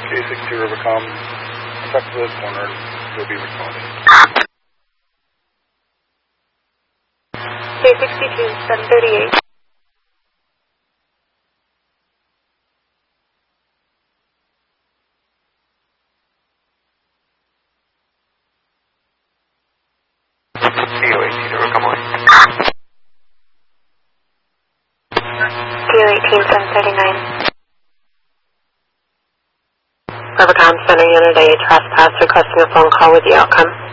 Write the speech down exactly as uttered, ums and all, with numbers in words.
K sixty-two Rubicon, contact the corner, will be responding. K sixty-two, seven thirty-eight. Kilo eighteen, Rubicon one. Kilo eighteen, seven thirty-nine. Rubicon Center Unit A, trespass, requesting a phone call with the outcome.